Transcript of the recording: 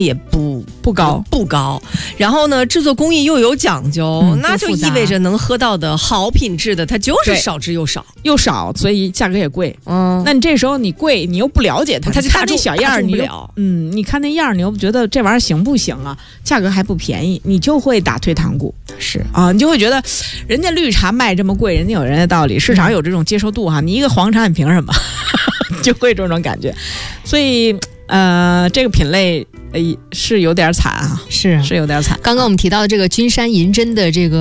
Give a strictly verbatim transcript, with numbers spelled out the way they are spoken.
也不不高不高，然后呢，制作工艺又有讲究， 嗯、 那就意味着能喝到的好品质的，它就是少之又少， 又少，所以价格也贵。 嗯， 那你这时候你贵，你又不了解它， 它就看那小样你不了， 嗯，你看那样，你又觉得这玩意儿行不行啊？价格还不便宜，你就会打退堂鼓。 是啊，你就会觉得人家绿茶卖这么贵，人家有人家道理，市场有这种接受度哈。你一个黄茶，你凭什么？就会这种感觉，所以呃，这个品类呃是有点惨啊， 是是有点惨。 刚刚我们提到这个君山银针的这个